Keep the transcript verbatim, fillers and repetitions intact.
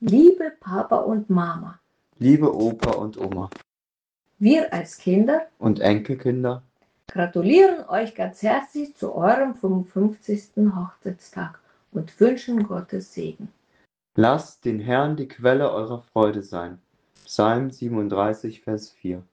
Liebe Papa und Mama, liebe Opa und Oma wir als Kinder und Enkelkinder gratulieren euch ganz herzlich zu eurem fünfundfünfzigsten Hochzeitstag und wünschen Gottes Segen. Lasst den Herrn die Quelle eurer Freude sein. Psalm siebenunddreißig, Vers vier.